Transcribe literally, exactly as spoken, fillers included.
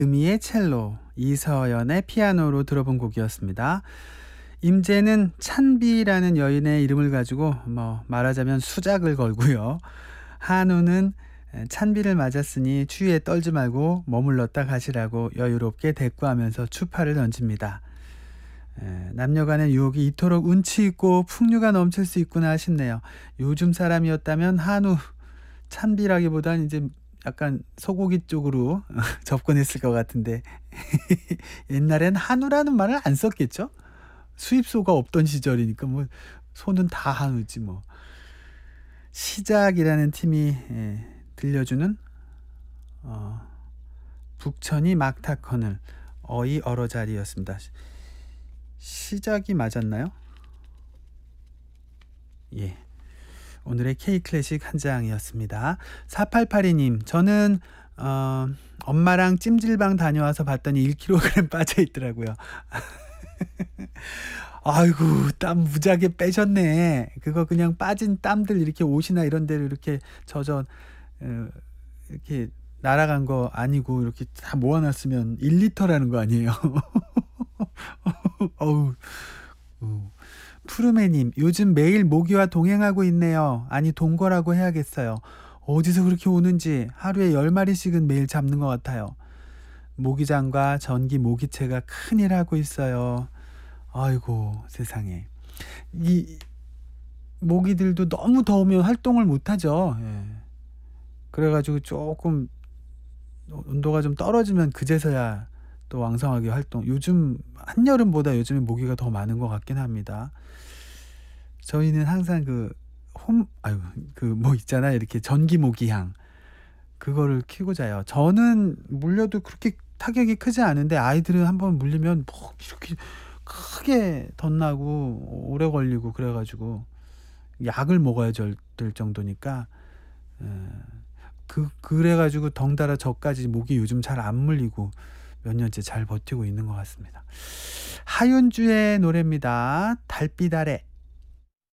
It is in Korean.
음이의 첼로, 이서연의 피아노로 들어본 곡이었습니다. 임재는 찬비라는 여인의 이름을 가지고 뭐 말하자면 수작을 걸고요. 한우는 찬비를 맞았으니 추위에 떨지 말고 머물렀다 가시라고 여유롭게 대꾸하면서 추파를 던집니다. 에, 남녀간의 유혹이 이토록 운치 있고 풍류가 넘칠 수 있구나 싶네요. 요즘 사람이었다면 한우, 찬비라기보단 이제 약간 소고기 쪽으로 접근했을 것 같은데 옛날엔 한우라는 말을 안 썼겠죠? 수입소가 없던 시절이니까 뭐 소는 다 한우지 뭐. 시작이라는 팀이 예, 들려주는 어, 북천이 막타커늘 어이 얼어자리였습니다. 시작이 맞았나요? 예. 오늘의 K클래식 한 장이었습니다. 사팔팔이 님, 저는 어, 엄마랑 찜질방 다녀와서 봤더니 일 킬로그램 빠져 있더라고요. 아이고, 땀 무지하게 빼셨네. 그거 그냥 빠진 땀들 이렇게 옷이나 이런 데를 이렇게 젖어 어, 이렇게 날아간 거 아니고 이렇게 다 모아놨으면 일 리터라는 거 아니에요? 어우. 어. 푸르메님, 요즘 매일 모기와 동행하고 있네요. 아니, 동거라고 해야겠어요. 어디서 그렇게 오는지 하루에 열 마리씩은 매일 잡는 것 같아요. 모기장과 전기 모기채가 큰일 하고 있어요. 아이고, 세상에. 이 모기들도 너무 더우면 활동을 못하죠. 예. 그래가지고 조금 온도가 좀 떨어지면 그제서야 또 왕성하게 활동. 요즘 한여름보다 요즘에 모기가 더 많은 것 같긴 합니다. 저희는 항상 그 홈, 아유, 그 뭐 있잖아요. 이렇게 전기 모기향. 그거를 켜고 자요. 저는 물려도 그렇게 타격이 크지 않은데 아이들은 한번 물리면 뭐 이렇게 크게 덧나고 오래 걸리고 그래가지고 약을 먹어야 될 정도니까 에, 그 그래가지고 덩달아 저까지 모기 요즘 잘 안 물리고 몇 년째 잘 버티고 있는 것 같습니다. 하윤주의 노래입니다. 달빛 아래.